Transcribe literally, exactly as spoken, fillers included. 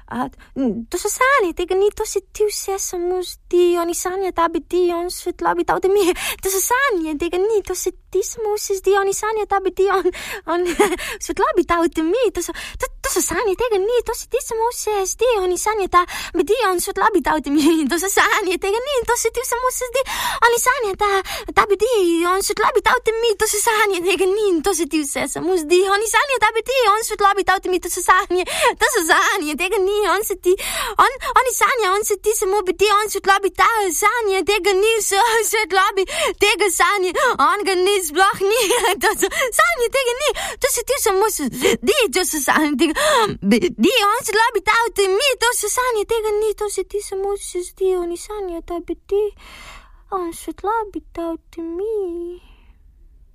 A to so sanje, tega ni, to si ti vse samo zdi, oni sanje, da bi ti, on svetlobi, da ode mi, to so sanje, tega ni, to si ti samo vse zdi, oni sanje, da bi ti, on, on svetlobi, da ode mi, to so, to, to so sanje, tega ni, to si ti samo vse zdi, oni sanje, da bi ti, on svetlobi, da ode mi, to so sanje, tega ni, to si ti samo vse zdi, oni sanje, da, da bi ti, on svetlobi, da ode mi, to so sanje, tega ni, to si ti vse samo zdi, oni sanje, da bi ti, on svetlobi, da ode mi, to so sanje, to so sanje, tega ni, on se ti, on, oni sanja, on se ti samo biti, on svetlobi, ta sanje, tega ni, svetlobi, tega sanje, on ga ni, sploh ni, to so sanje, tega ni, to se ti samo di, to so sanje, tega, di, on svetlobi, ta ode mi, to so sanje, tega ni, to se ti samo se zdi, oni sanje, da bi ti, on svetlobi, ta ode mi.